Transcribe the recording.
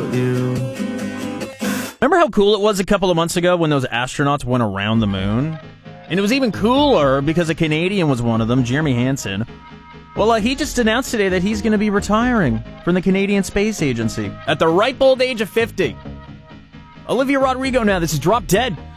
you. Remember how cool it was a couple of months ago when those astronauts went around the moon? And it was even cooler because a Canadian was one of them, Jeremy Hansen. Well, he just announced today that he's going to be retiring from the Canadian Space Agency at the ripe old age of 50. Olivia Rodrigo now, this is Drop Dead.